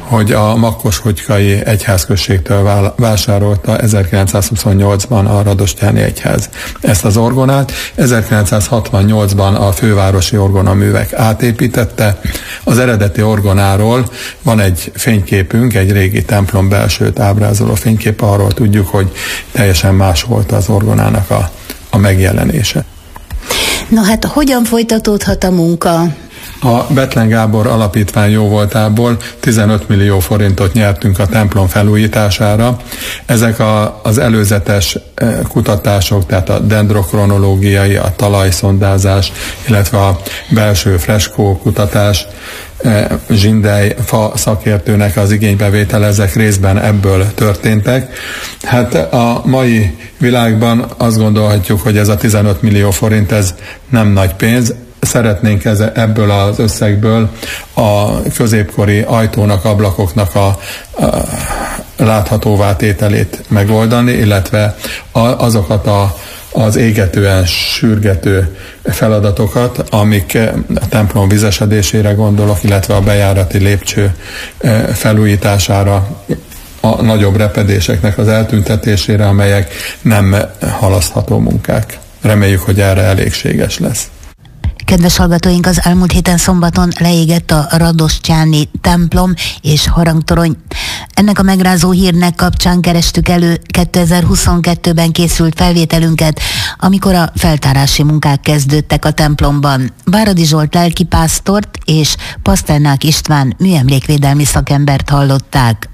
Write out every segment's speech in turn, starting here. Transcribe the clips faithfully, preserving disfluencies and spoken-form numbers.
hogy a Makkoshogykai egyházközségtől vásárolta ezerkilencszázhuszonnyolcban a Radostyáni egyház ezt az orgonát. ezerkilencszázhatvannyolcban a fővárosi orgonaművek átépítette. Az eredeti orgonáról van egy fényképünk, egy régi templom belsőt ábrázoló fénykép, arról tudjuk, hogy teljesen más volt az orgonának a, a megjelenése. Na hát, hogyan folytatódhat a munka? A Bethlen Gábor Alapítvány jóvoltából tizenöt millió forintot nyertünk a templom felújítására. Ezek a, az előzetes kutatások, tehát a dendrokronológiai, a talajszondázás, illetve a belső freskó kutatás, Zsindely fa szakértőnek az igénybevétele, ezek részben ebből történtek. Hát a mai világban azt gondolhatjuk, hogy ez a tizenöt millió forint, ez nem nagy pénz. Szeretnénk ez, ebből az összegből a középkori ajtónak, ablakoknak a, a láthatóvá tételét megoldani, illetve a, azokat a az égetően sürgető feladatokat, amik a templom vizesedésére gondolok, illetve a bejárati lépcső felújítására, a nagyobb repedéseknek az eltüntetésére, amelyek nem halasztható munkák. Reméljük, hogy erre elégséges lesz. Kedves hallgatóink, az elmúlt héten szombaton leégett a Radostyáni templom és harangtorony. Ennek a megrázó hírnek kapcsán kerestük elő kétezer-huszonkettőben készült felvételünket, amikor a feltárási munkák kezdődtek a templomban. Váradi Zsolt lelkipásztort és Paszternák István műemlékvédelmi szakembert hallották.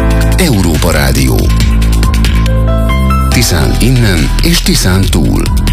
Európa Rádió. Tiszán innen és Tiszán túl.